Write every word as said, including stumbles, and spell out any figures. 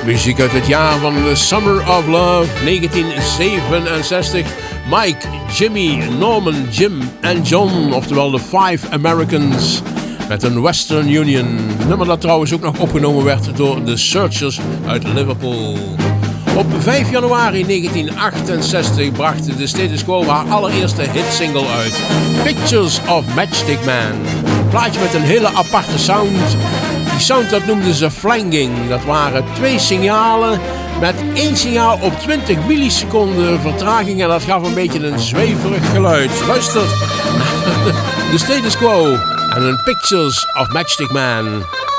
Muziek uit het jaar van The Summer of Love negentien zevenenzestig. Mike, Jimmy, Norman, Jim en John, oftewel de Five Americans, met een Western Union. Nummer dat trouwens ook nog opgenomen werd door The Searchers uit Liverpool. Op vijf januari negentien achtenzestig bracht de Status Quo haar allereerste hitsingle uit, Pictures of Matchstick Man. Een plaatje met een hele aparte sound. Die sound dat noemden ze flanging. Dat waren twee signalen met één signaal op twintig milliseconden vertraging en dat gaf een beetje een zweverig geluid. Luister naar de Status Quo en een Pictures of Matchstick Man.